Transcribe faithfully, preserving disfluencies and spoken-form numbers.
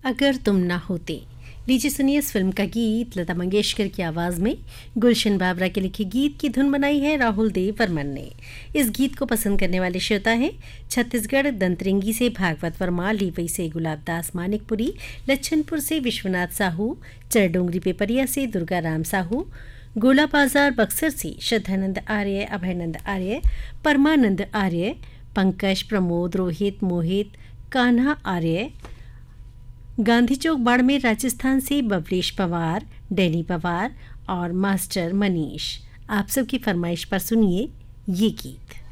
अगर तुम ना होते। लीजिए सुनिए इस फिल्म का गीत लता मंगेशकर की आवाज़ में गुलशन बाबरा के लिखे गीत की धुन बनाई है राहुल देव वर्मन ने। इस गीत को पसंद करने वाले श्रोता हैं छत्तीसगढ़ दंतरिंगी से भागवत वर्मा, लीवई से गुलाबदास मानिकपुरी, लच्छनपुर से विश्वनाथ साहू, चरडोंगरी पेपरिया से दुर्गा राम साहू, गोला बाजार बक्सर से श्रद्धानंद आर्य, अभयनंद आर्य, परमानंद आर्य, पंकज, प्रमोद, रोहित, मोहित, कान्हा आर्य, गांधी चौक बाड़मेर राजस्थान से बबलेश पवार, डैनी पवार और मास्टर मनीष। आप सबकी फरमाइश पर सुनिए ये गीत।